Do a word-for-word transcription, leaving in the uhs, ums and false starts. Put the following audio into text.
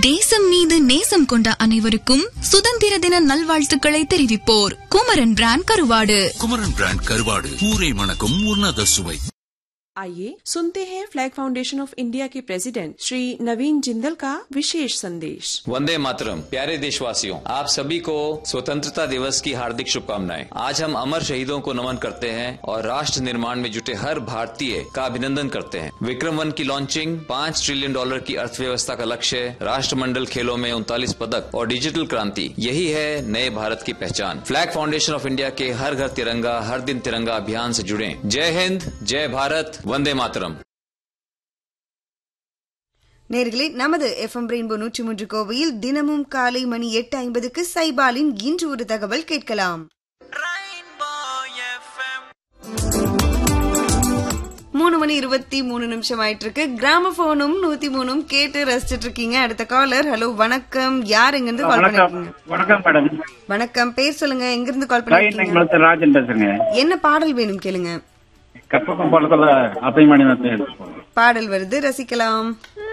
தேசம் மீது நேசம் கொண்ட அனைவருக்கும் சுதந்திர தின நல்வாழ்த்துக்களை தெரிவிப்போர் குமரன் பிராண்ட் கருவாடு. குமரன் பிராண்ட் கருவாடு ஊரை மணக்கும் உன்னத சுவை. आइए सुनते हैं फ्लैग फाउंडेशन ऑफ इंडिया के प्रेसिडेंट श्री नवीन जिंदल का विशेष संदेश। वंदे मातरम। प्यारे देशवासियों, आप सभी को स्वतंत्रता दिवस की हार्दिक शुभकामनाएं। आज हम अमर शहीदों को नमन करते हैं और राष्ट्र निर्माण में जुटे हर भारतीय का अभिनंदन करते हैं। विक्रम वन की लॉन्चिंग, पाँच ट्रिलियन डॉलर की अर्थव्यवस्था का लक्ष्य, राष्ट्रमंडल खेलों में उनतालीस पदक और डिजिटल क्रांति, यही है नए भारत की पहचान। फ्लैग फाउंडेशन ऑफ इंडिया के हर घर तिरंगा हर दिन तिरंगा अभियान से जुड़े। जय हिंद, जय भारत, वंदे मातरम। நேர்களே, நமது எஃப்எம் ரெயின்போ நூற்றி மூன்று கோவையில் தினமும் காலை மணி எட்டு ஐம்பதுக்கு சைபாலின் இன்று ஒரு தகவல் கேட்கலாம். மூணு மணி இருபத்தி மூணு நிமிஷம் ஆயிட்டு இருக்கு. கிராமபோனும் நூத்தி மூணும் கேட்டு ரசிச்சிட்டு இருக்கீங்க. அடுத்த காலர். ஹலோ, வணக்கம். யார் எங்க இருந்து கால் பண்ணிருக்கீங்க? வணக்கம் மேடம். வணக்கம். பேர் சொல்லுங்க. எங்க இருந்து கால் பண்ணிருக்கீங்க? ராஜன் பேசுறேங்க. என்ன பாடல் வேணும் கேளுங்க. கப்பக்கம் பாடத்துல அசைமணி பாடல் வருது, ரசிக்கலாம்.